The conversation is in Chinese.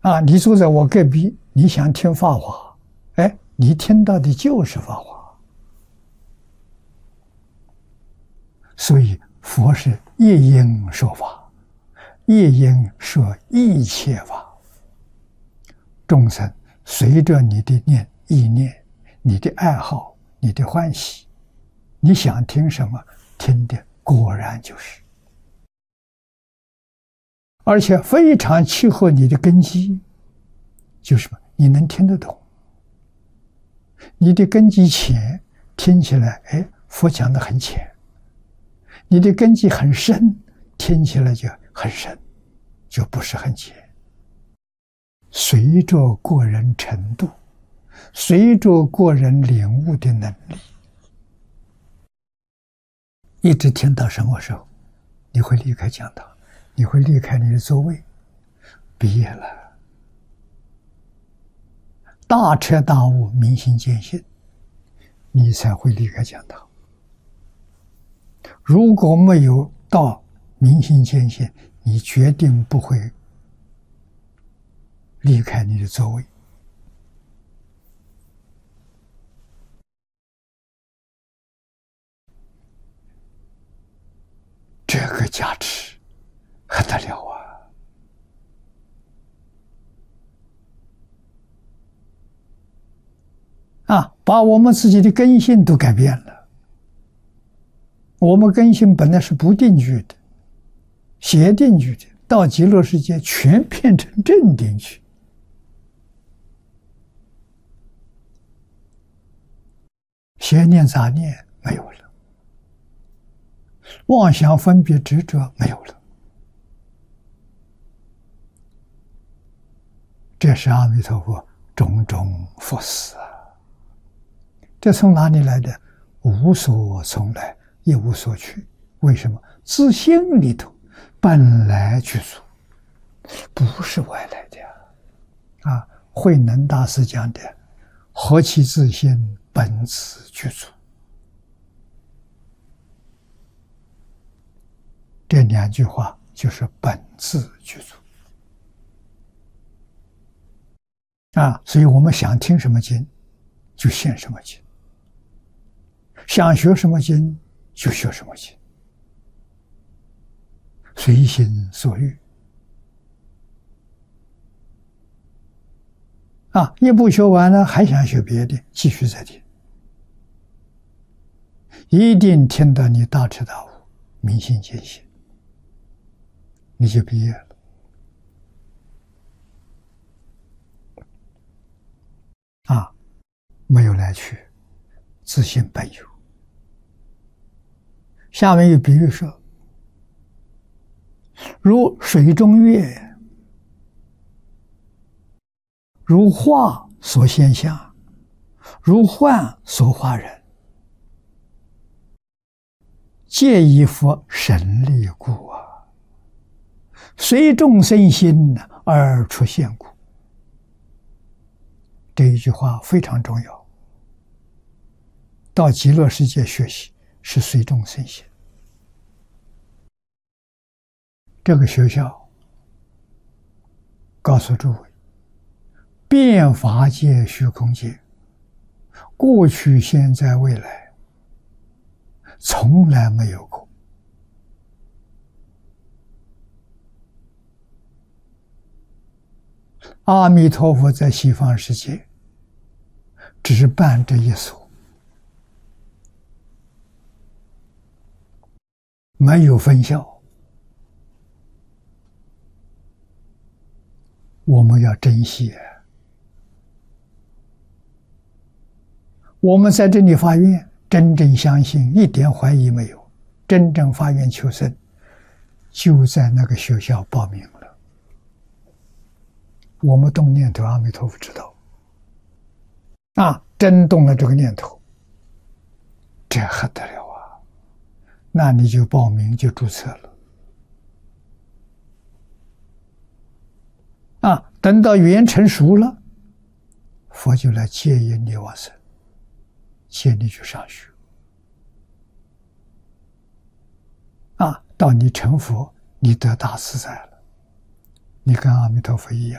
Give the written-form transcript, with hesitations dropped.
啊，你坐在我隔壁，你想听法华，哎，你听到的就是法华。所以佛是一因说法，一因说一切法。众生随着你的意念、你的爱好、你的欢喜，你想听什么，听的果然就是，而且非常契合你的根基，就是什么？你能听得懂。你的根基浅，听起来，哎，佛讲的很浅；你的根基很深，听起来就很深，就不是很浅。随着个人程度，随着个人领悟的能力，一直听到什么时候，你会离开讲堂，你会离开你的座位，毕业了。大彻大悟，明心见性，你才会离开讲堂。如果没有到明心见性，你决定不会离开你的座位。这个价值还得了啊！把我们自己的根性都改变了。我们根性本来是不定居的、邪定居的，到极乐世界全变成正定居。邪念杂念没有了，妄想分别执着没有了。这是阿弥陀佛种种福事啊！这从哪里来的？无所从来，一无所去。为什么？自性里头本来具足，不是外来的啊！慧能大师讲的“何其自性，本自具足”，这两句话就是本自具足啊！所以我们想听什么经，就现什么经；想学什么经，就学什么经，随心所欲啊！一部学完了，还想学别的，继续再听，一定听到你大彻大悟、明心见性，你就毕业了。啊，没有来去，自性本有。下面有比喻说，如水中月，如画所现象，如幻所化人，皆以佛神力故啊，随众生心而出现故。这一句话非常重要。到极乐世界学习是随众生心。这个学校告诉诸位，遍法界虚空界，过去、现在、未来，从来没有过。阿弥陀佛在西方世界只办这一所，没有分校。我们要珍惜。我们在这里发愿，真正相信，一点怀疑没有，真正发愿求生，就在那个学校报名了。我们动念头，阿弥陀佛知道啊，真动了这个念头，这还得了啊！那你就报名，就注册了啊。等到缘成熟了，佛就来接引你往生，接你去上学啊。到你成佛，你得大自在了，你跟阿弥陀佛一样。